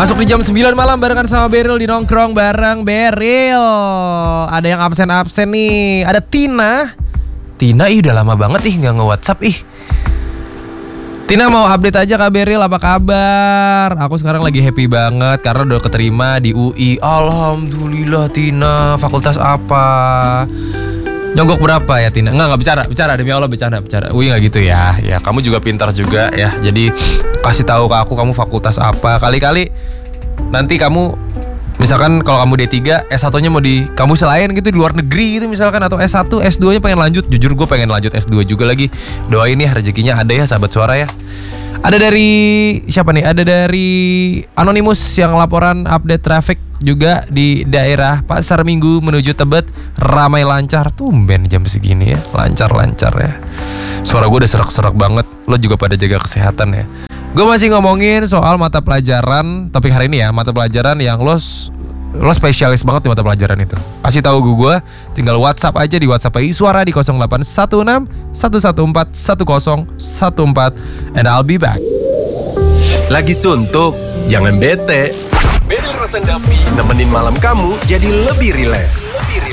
Masuk di jam 9 malam barengan sama Beril di nongkrong bareng Beril. Ada yang absen-absen nih. Ada Tina. Tina udah lama banget nggak nge-WhatsApp Tina mau update aja Kak Beril, apa kabar? Aku sekarang lagi happy banget karena udah keterima di UI. Alhamdulillah Tina, fakultas apa? Nyogok berapa ya Tina? Enggak bicara demi Allah bicara. UI nggak gitu ya. Ya kamu juga pintar juga ya. Jadi kasih tahu ke aku kamu fakultas apa. Kali-kali nanti kamu misalkan kalau kamu D3, S1-nya mau di kampus lain gitu di luar negeri gitu misalkan, atau S1, S2-nya pengen lanjut. Jujur gue pengen lanjut S2 juga lagi. Doain ya rezekinya ada ya sahabat suara ya. Ada dari siapa nih? Ada dari Anonymous yang laporan update traffic juga di daerah Pasar Minggu menuju Tebet ramai lancar. Tumben jam segini ya, lancar-lancar ya. Suara gue udah serak-serak banget. Lo juga pada jaga kesehatan ya. Gue masih ngomongin soal mata pelajaran topik hari ini ya, mata pelajaran yang lo spesialis banget di mata pelajaran itu. Kasih tahu gue, tinggal WhatsApp aja di WhatsApp Iswara di 0816 114 1014 and I'll be back. Lagi suntuk, jangan bete. Beril Rosandavi nemenin malam kamu jadi lebih rileks.